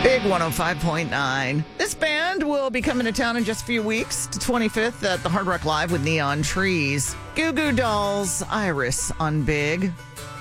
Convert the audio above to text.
Big 105.9. This band will be coming to town in just a few weeks to 25th at the Hard Rock Live with Neon Trees. Goo Goo Dolls, Iris on Big.